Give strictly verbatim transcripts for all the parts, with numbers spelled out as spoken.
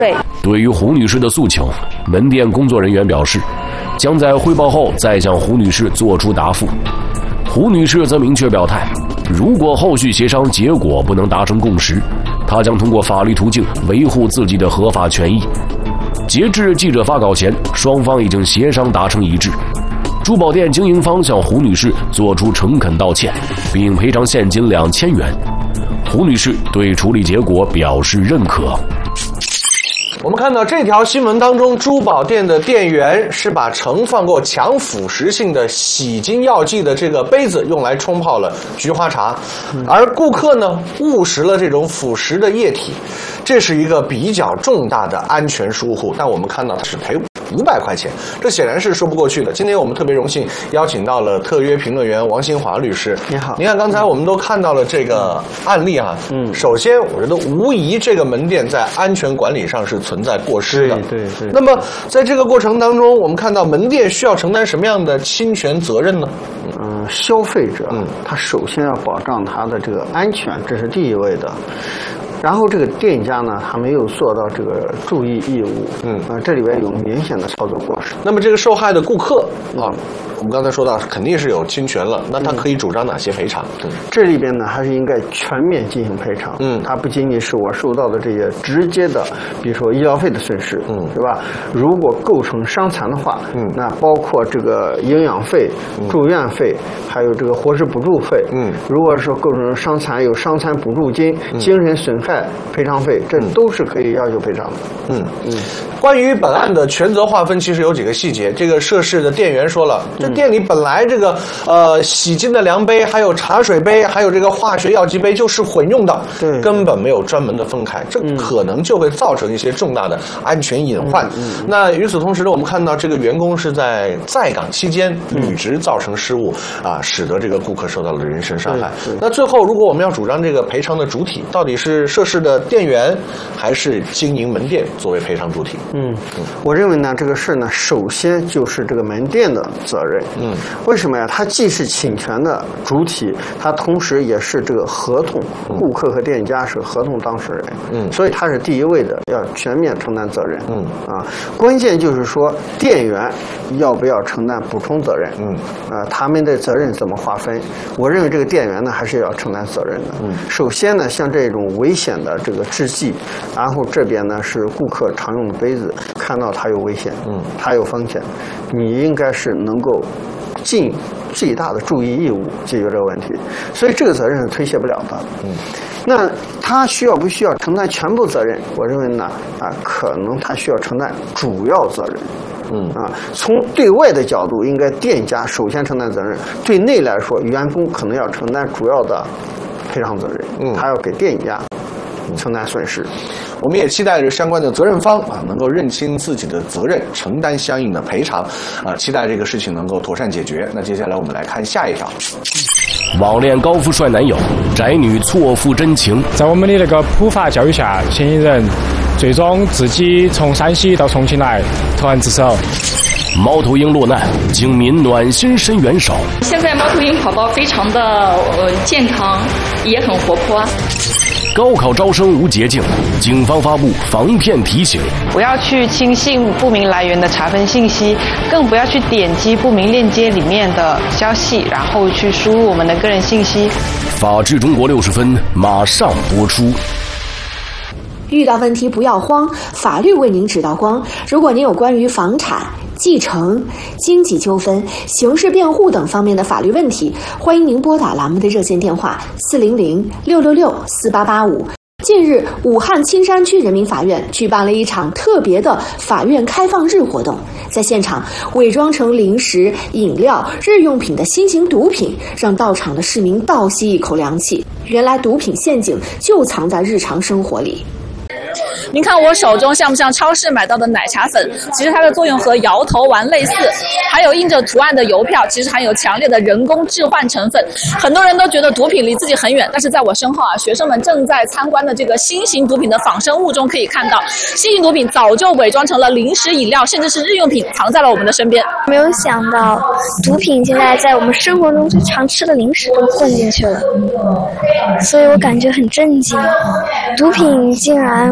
对，对于胡女士的诉求，门店工作人员表示，将在汇报后再向胡女士作出答复。胡女士则明确表态，如果后续协商结果不能达成共识，她将通过法律途径维护自己的合法权益。截至记者发稿前，双方已经协商达成一致。珠宝店经营方向胡女士作出诚恳道歉，并赔偿现金两千元。胡女士对处理结果表示认可。 我们看到这条新闻当中，珠宝店的店员是把盛放过强腐蚀性的洗金药剂的这个杯子用来冲泡了菊花茶，而顾客呢误食了这种腐蚀的液体，这是一个比较重大的安全疏忽。但我们看到它是赔五百块钱，这显然是说不过去的。今天我们特别荣幸邀请到了特约评论员王新华律师。 你好， 你看刚才我们都看到了这个案例啊，嗯，首先我觉得无疑这个门店在安全管理上是存在过失的。 对对对。 那么在这个过程当中，我们看到门店需要承担什么样的侵权责任呢？ 嗯，消费者，嗯，他首先要保障他的这个安全，这是第一位的。然后这个店家呢，他没有做到这个注意义务，嗯，啊、呃，这里边有明显的操作过失。 那么这个受害的顾客啊，我们刚才说到肯定是有侵权了，那他可以主张哪些赔偿？ 嗯，这里边呢还是应该全面进行赔偿。嗯，它不仅仅是我受到的这些直接的，比如说医疗费的损失，嗯，对吧？如果构成伤残的话，嗯，那包括这个营养费、嗯、住院费，还有这个伙食补助费，嗯，如果说构成伤残，有伤残补助金、嗯、精神损害赔偿费，这都是可以要求赔偿的。 嗯嗯，关于本案的权责划分，其实有几个细节。这个涉事的店员说了，这店里本来这个呃洗金的量杯，还有茶水杯，还有这个化学药剂杯就是混用的，对，根本没有专门的分开，这可能就会造成一些重大的安全隐患。嗯嗯、那与此同时呢，我们看到这个员工是在在岗期间履职造成失误啊，使得这个顾客受到了人身伤害。那最后，如果我们要主张这个赔偿的主体，到底是涉事的店员还是经营门店作为赔偿主体？ 嗯，我认为呢，这个事呢，首先就是这个门店的责任。嗯，为什么呀？它既是侵权的主体，它同时也是这个合同，顾客和店家是合同当事人。嗯，所以它是第一位的，要全面承担责任。嗯啊，关键就是说店员要不要承担补充责任？嗯啊，他们的责任怎么划分？我认为这个店员呢，还是要承担责任的。嗯，首先呢，像这种危险的这个制剂，然后这边呢是顾客常用的杯子，看到它有危险，嗯，它有风险，你应该是能够尽最大的注意义务解决这个问题，所以这个责任是推卸不了的。嗯，那他需要不需要承担全部责任？我认为呢，啊，可能他需要承担主要责任。嗯啊，从对外的角度，应该店家首先承担责任；对内来说，员工可能要承担主要的赔偿责任，嗯，他要给店家承担损失。 我们也期待着相关的责任方啊能够认清自己的责任，承担相应的赔偿啊，期待这个事情能够妥善解决。那接下来我们来看下一条。 网恋高富帅男友，宅女错付真情。 在我们的那个普法教育下，嫌疑人最终自己从山西到重庆来投案自首。 猫头鹰落难，警民暖心伸援手。 现在猫头鹰宝宝非常的呃健康，也很活泼。 高考招生无捷径，警方发布防骗提醒： 不要去轻信不明来源的查分信息，更不要去点击不明链接里面的消息，然后去输入我们的个人信息。 法治中国六十分马上播出。 遇到问题不要慌，法律为您指道光。如果您有关于房产、继承、经济纠纷、刑事辩护等方面的法律问题，欢迎您拨打栏目的热线电话四零零六六六四八八五。近日，武汉青山区人民法院举办了一场特别的法院开放日活动，在现场伪装成零食、饮料、日用品的新型毒品，让到场的市民倒吸一口凉气。原来毒品陷阱就藏在日常生活里。 您看我手中像不像超市买到的奶茶粉？其实它的作用和摇头丸类似。还有印着图案的邮票，其实含有强烈的人工置换成分。很多人都觉得毒品离自己很远，但是在我身后啊，学生们正在参观的这个新型毒品的仿生物中可以看到，新型毒品早就伪装成了零食、饮料，甚至是日用品，藏在了我们的身边。 没有想到，毒品现在在我们生活中最常吃的零食都混进去了，所以我感觉很震惊。毒品竟然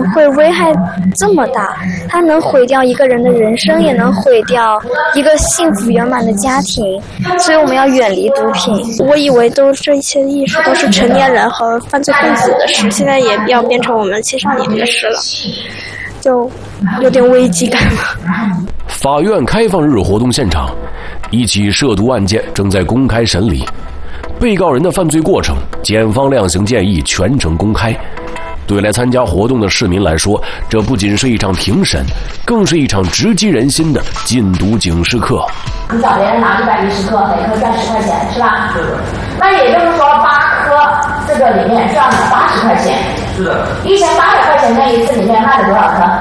会危害这么大，它能毁掉一个人的人生，也能毁掉一个幸福圆满的家庭，所以我们要远离毒品。我以为都这一切艺术都是成年人和犯罪分子的事，现在也要变成我们青少年的事了，就有点危机感了。 法院开放日活动现场，一起涉毒案件正在公开审理，被告人的犯罪过程，检方量刑建议全程公开。对来参加活动的市民来说，这不仅是一场庭审，更是一场直击人心的禁毒警示课。 你找别人拿一百一十克，每克赚十块钱，是吧？是的。那也就是说，八颗这个里面赚了八十块钱。是的。一千八百块钱那一次里面卖了多少颗？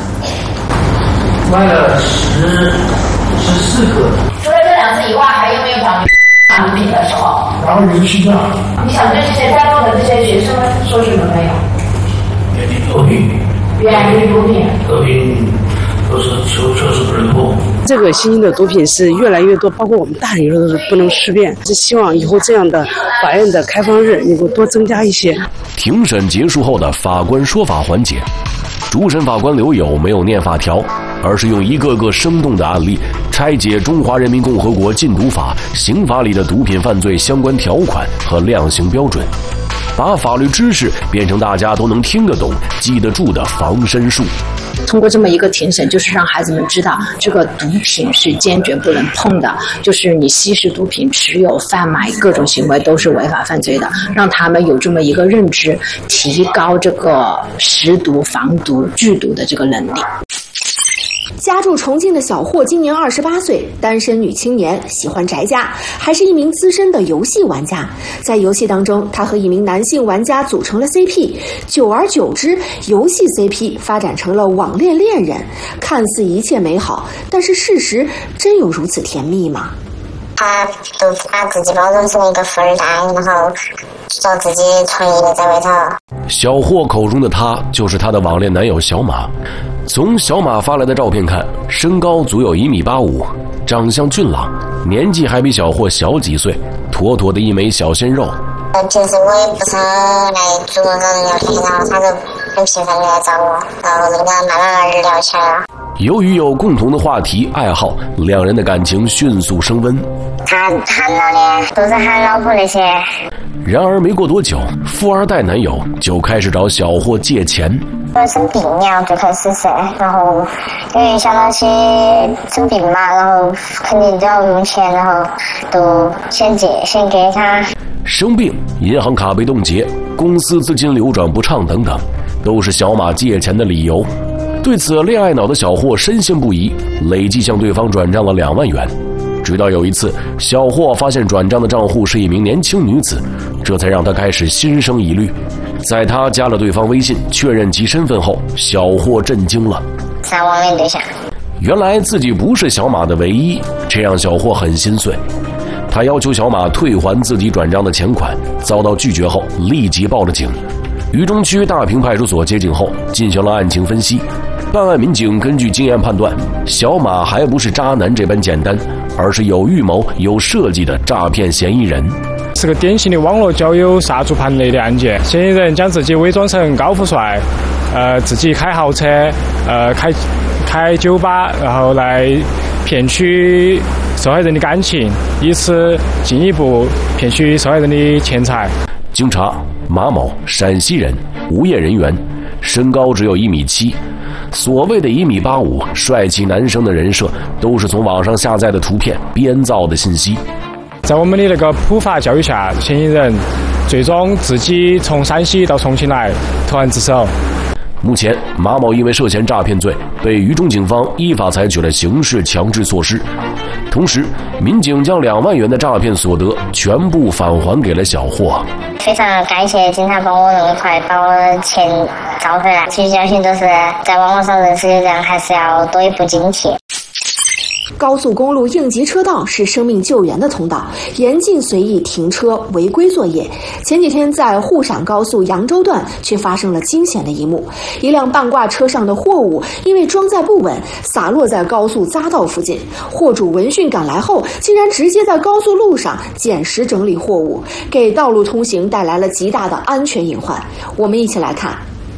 卖了十十四颗。 除了这两次以外，还有没有找毒品的时候？ 然后游戏上。 你想对这些在座的这些学生说什么没有？ 远离毒品， 远离毒品， 毒品都是求测试不能破。 这个新兴的毒品是越来越多，包括我们大人都是不能识别。是希望以后这样的法院的开放日能够多增加一些。 庭审结束后的法官说法环节，主审法官刘友没有念法条，而是用一个个生动的案例拆解《中华人民共和国禁毒法》刑法里的毒品犯罪相关条款和量刑标准，把法律知识变成大家都能听得懂、记得住的防身术。 通过这么一个庭审，就是让孩子们知道，这个毒品是坚决不能碰的，就是你吸食毒品、持有、贩卖各种行为都是违法犯罪的，让他们有这么一个认知，提高这个识毒、防毒、拒毒的这个能力。 家住重庆的小霍今年二十八岁，单身女青年，喜欢宅家，还是一名资深的游戏玩家。在游戏当中，他和一名男性玩家组成了 C P， 久而久之，游戏 C P 发展成了网恋恋人。看似一切美好，但是事实真有如此甜蜜吗？ 他都把自己包装成一个富二代，然后说自己创业在外头。 小霍口中的他，就是他的网恋男友小马。从小马发来的照片看，身高足有一米八五，长相俊朗，年纪还比小霍小几岁，妥妥的一枚小鲜肉。 平时我也不常来主动找人聊天，然后他就很频繁的来找我，然后这个慢慢慢就聊起来了。 由于有共同的话题爱好，两人的感情迅速升温。 他喊老的都是喊老婆那些。 然而没过多久，富二代男友就开始找小霍借钱。 我生病了，最开始是，然后因为想到起生病嘛，然后肯定都要用钱，然后都先借先给他。 生病，银行卡被冻结，公司资金流转不畅等等，都是小马借钱的理由。对此，恋爱脑的小霍深信不疑，累计向对方转账了两万元。直到有一次，小霍发现转账的账户是一名年轻女子，这才让他开始心生疑虑。在他加了对方微信，确认其身份后，小霍震惊了。 是网恋对象。 原来自己不是小马的唯一，这让小霍很心碎。他要求小马退还自己转账的钱款，遭到拒绝后，立即报了警。渝中区大坪派出所接警后，进行了案情分析。办案民警根据经验判断，小马还不是渣男这般简单，而是有预谋、有设计的诈骗嫌疑人。 是个典型的网络交友杀猪盘类的案件。嫌疑人将自己伪装成高富帅，呃，自己开豪车，呃，开开酒吧，然后来骗取受害人的感情，以此进一步骗取受害人的钱财。 经查，马某，陕西人，无业人员，身高只有一米七。所谓的一米八五帅气男生的人设，都是从网上下载的图片编造的信息。 在我们的那个普法教育下，嫌疑人最终自己从山西到重庆来投案自首。 目前，马某因为涉嫌诈骗罪，被渝中警方依法采取了刑事强制措施。同时，民警将两万元的诈骗所得全部返还给了小霍。 非常感谢警察帮我那么快把我钱找回来。其实相信都是在网络上认识的人，还是要多一步警惕。 高速公路应急车道是生命救援的通道，严禁随意停车、违规作业。前几天在沪陕高速扬州段却发生了惊险的一幕，一辆半挂车上的货物因为装载不稳，洒落在高速匝道附近。货主闻讯赶来后，竟然直接在高速路上捡拾整理货物，给道路通行带来了极大的安全隐患。我们一起来看。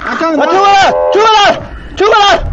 啊，追过来，追过来，追过来！